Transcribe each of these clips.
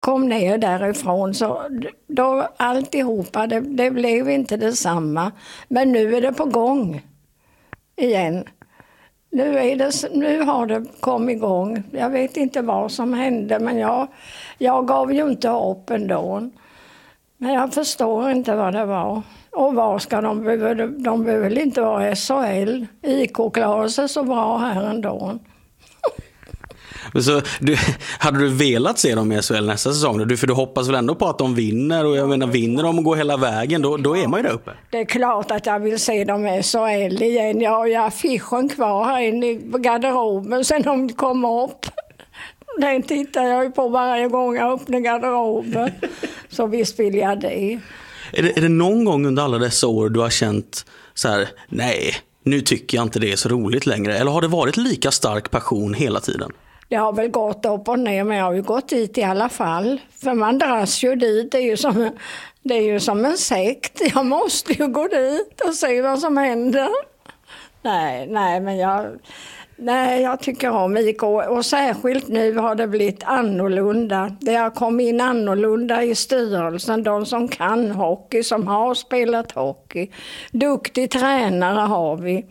kom ner därifrån så då alltihopa, det blev inte detsamma. Men nu är det på gång igen. Nu har det kommit igång. Jag vet inte vad som hände, men jag gav ju inte upp ändå. Men jag förstår inte vad det var. Och vad ska de behöver väl inte vara SHL. IK klarar sig så bra här ändå. Så hade du velat se dem i SHL nästa säsong? För du hoppas väl ändå på att de vinner? Och jag menar, vinner de och går hela vägen, då är man ju där uppe. Det är klart att jag vill se dem i SHL igen. Jag har affischen kvar här inne i garderoben sen de kommer upp. Den tittar jag ju på varje gång jag öppnar garderoben. Så visst vill jag det. Är det någon gång under alla dessa år du har känt så här: nej, nu tycker jag inte det är så roligt längre? Eller har det varit lika stark passion hela tiden? Det har väl gått upp och ner, men jag har ju gått dit i alla fall. För man dras ju dit, det är ju som en sekt. Jag måste ju gå dit och se vad som händer. Nej, jag tycker om IK. Och särskilt nu har det blivit annorlunda. Det har kommit in annorlunda i styrelsen. De som kan hockey, som har spelat hockey. Duktig tränare har vi.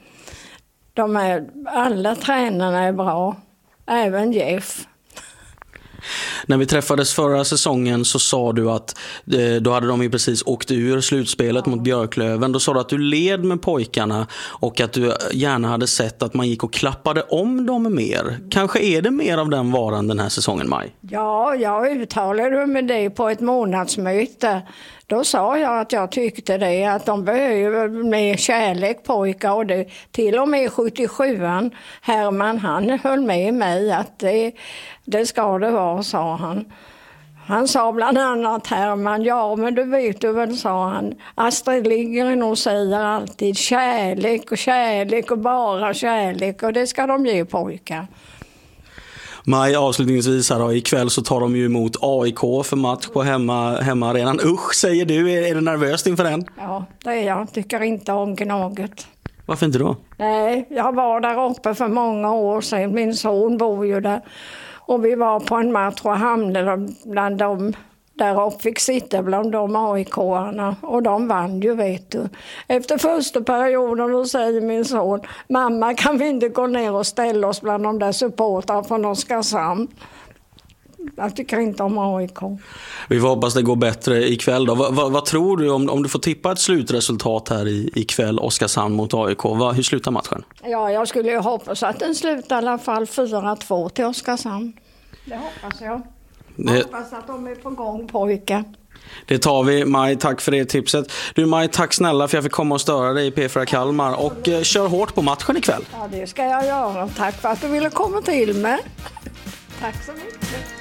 Alla tränarna är bra. Även Jeff. När vi träffades förra säsongen så sa du att då hade de ju precis åkt ur slutspelet mot Björklöven. Då sa du att du led med pojkarna och att du gärna hade sett att man gick och klappade om dem mer. Kanske är det mer av den varan den här säsongen, Maj? Ja, jag uttalade med det på ett månadsmöte. Då sa jag att jag tyckte det, att de behöver mer kärlek, pojkar. Och det, till och med 77an, Herman, han höll med mig att det ska det vara, sa han. Han sa bland annat, Herman, ja men du vet du väl, sa han. Astrid Lindgren och säger alltid kärlek och bara kärlek. Och det ska de ge pojkar. Maj, avslutningsvis här då, ikväll så tar de ju emot AIK för match på hemmaarenan. Usch, säger du. Är det nervöst inför den? Ja, det är jag. Tycker inte om Gnaget. Varför inte då? Nej, jag var där uppe för många år sedan. Min son bor ju där. Och vi var på en match och hamnade bland dem. Där uppe fick sitta bland de AIK-arna. Och de vann ju, vet du. Efter första perioden då säger min son: mamma, kan vi inte gå ner och ställa oss bland de där supportrarna från Oskarshamn? Jag tycker inte om AIK. Vi får hoppas det går bättre ikväll då. Vad tror du om du får tippa ett slutresultat här ikväll, Oskarshamn mot AIK? Hur slutar matchen? Ja, jag skulle ju hoppas att den slutar i alla fall 4-2 till Oskarshamn. Det hoppas jag. Jag hoppas att de är på gång, pojkar. Det tar vi, Maj. Tack för det tipset. Du, Maj, tack snälla för jag fick komma och störa dig i P4 Kalmar. Och kör hårt på matchen ikväll. Ja, det ska jag göra. Tack för att du ville komma till mig. Tack så mycket.